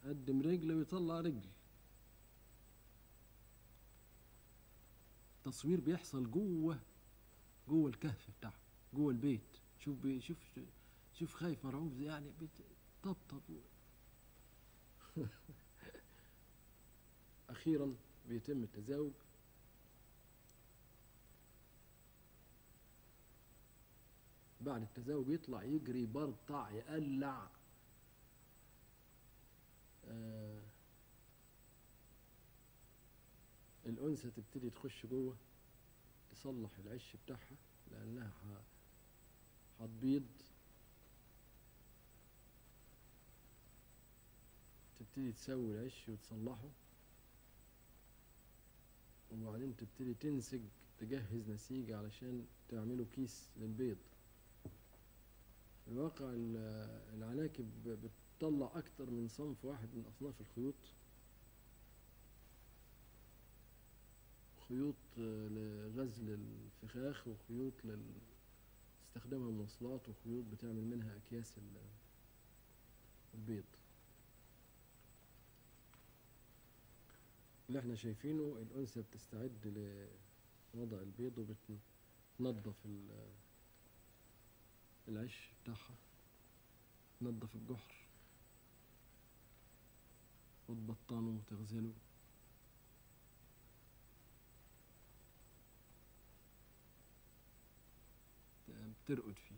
يقدم رجل ويطلع رجل. التصوير بيحصل جوه الكهف بتاعه، جوه البيت. شوف خايف مرعوب زي يعني بيطبطب. أخيرا بيتم التزاوج. بعد التزاوج يطلع يجري برطع يقلع. الأنثى تبتدي تخش جوه تصلح العش بتاعها لأنها هتبيض. تبتدي تسوي العش وتصلحه، وبعدين تبتدي تنسج، تجهز نسيج علشان تعمله كيس للبيض. في الواقع العناكب بتطلع أكتر من صنف واحد من أصناف الخيوط. خيوط لغزل الفخاخ، وخيوط تستخدمها مواصلات، وخيوط بتعمل منها أكياس البيض. اللي احنا شايفينه الأنثى بتستعد لوضع البيض، وبتنظف العش بتاعها، تنظف الجحر وتبطنه وتغسله. بترقد فيه.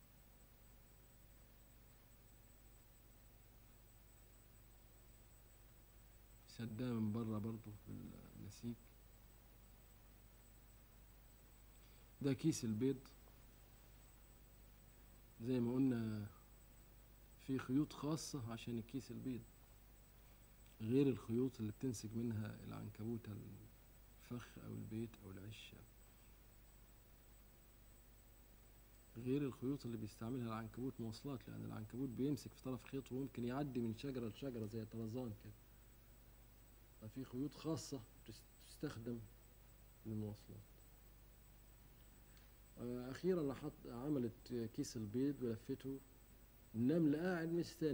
سداه من بره برضه في النسيج. ده كيس البيض. زي ما قلنا في خيوط خاصة عشان الكيس البيض، غير الخيوط اللي بتنسج منها العنكبوت الفخ أو البيت أو العش، غير الخيوط اللي بيستعملها العنكبوت مواصلات، لأن العنكبوت بيمسك في طرف خيط وممكن يعدي من شجرة لشجرة زي طرزان كده. ففي خيوط خاصة تستخدم للمواصلات. أخيرا عملت كيس البيض ولفته. النمل قاعد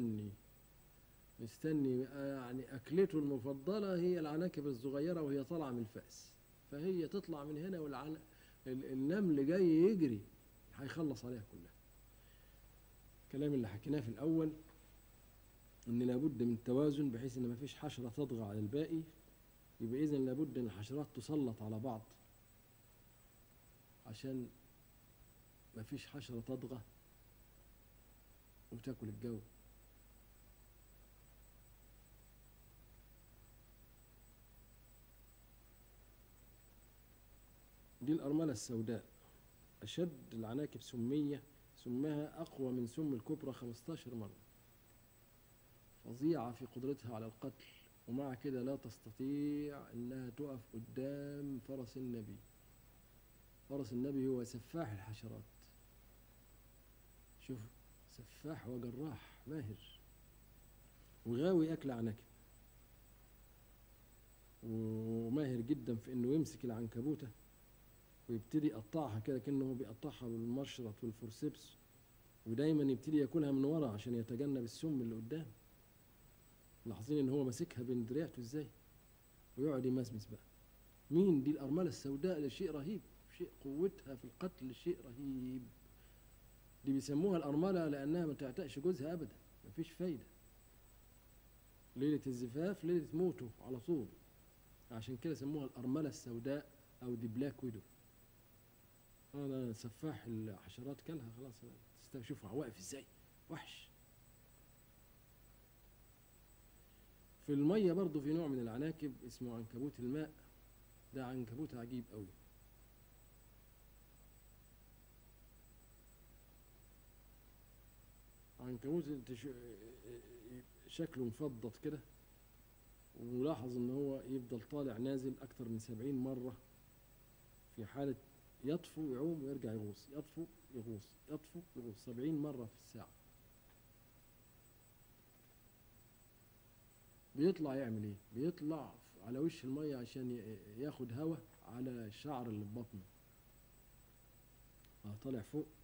مستني يعني أكلته المفضلة هي العناكب الصغيرة وهي طالعة من الفأس. فهي تطلع من هنا النمل جاي يجري هيخلص عليها كلها. الكلام اللي حكيناه في الأول إن لابد من توازن بحيث إن مفيش حشرة تطغى على الباقي. يبقى إذن لابد إن الحشرات تسلط على بعض عشان مفيش حشرة تطغى وتاكل الجو. دي الأرملة السوداء، أشد العناكب سمية، سمها أقوى من سم الكبرى 15 مرة. فظيعة في قدرتها على القتل، ومع كده لا تستطيع أنها تقف قدام فرس النبي. فرس النبي هو سفاح الحشرات. شوف، سفاح وجراح ماهر وغاوي أكل عناكب، وماهر جدا في أنه يمسك العنكبوتة ويبتدي يقطعها كده كأنه بيقطعها بالمشرط والفورسيبس، ودايما يبتدي ياكلها من ورا عشان يتجنب السم اللي قدام. لاحظين ان هو ماسكها بين دراعته ازاي ويقعد يمسمس بقى. مين دي الأرملة السوداء؟ ده شيء رهيب، شيء قوتها في القتل شيء رهيب. دي بيسموها الأرملة لأنها ما تعتقش جوزها أبدا، مفيش فايدة. ليلة الزفاف ليلة موته على طول، عشان كده سموها الأرملة السوداء أو دي بلاك ويدو. أنا سفاح الحشرات كلها خلاص. شوفوا واقف ازاي، وحش. في المية برضو في نوع من العناكب اسمه عنكبوت الماء. ده عنكبوت عجيب قوي. عنكبوت شكله مفضط كده، ولاحظ ان هو يفضل طالع نازل اكتر من 70 مرة في حالة يطفو يعوم ويرجع يغوص، يطفو يغوص، يطفو يغوص 70 مرة في الساعة. بيطلع يعمل ايه؟ بيطلع على وش المية عشان ياخد هوا على الشعر اللي في بطنه. طالع فوق